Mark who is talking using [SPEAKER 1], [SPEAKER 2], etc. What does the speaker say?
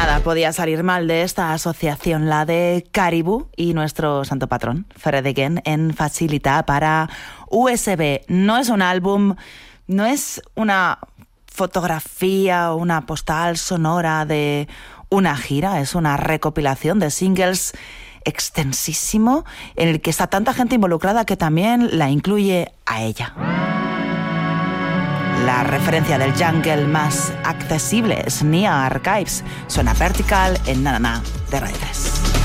[SPEAKER 1] Nada podía salir mal de esta asociación, la de Caribou y nuestro santo patrón, Fredeguen, en Facilita para USB. No es un álbum, no es una fotografía o una postal sonora de una gira, es una recopilación de singles extensísimo en el que está tanta gente involucrada que también la incluye a ella. La referencia del jungle más accesible es Nia Archives. Suena Vertical en Na Na Na de Radio 3.